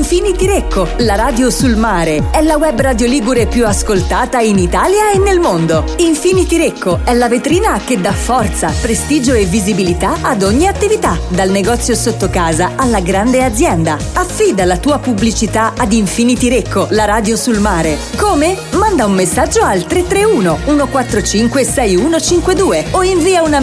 Infinity Recco, la radio sul mare. È la web radio ligure più ascoltata in Italia e nel mondo. Infinity Recco è la vetrina che dà forza, prestigio e visibilità ad ogni attività, dal negozio sotto casa alla grande azienda. Affida la tua pubblicità ad Infinity Recco, la radio sul mare. Come? Manda un messaggio al 331 145 6152 o invia una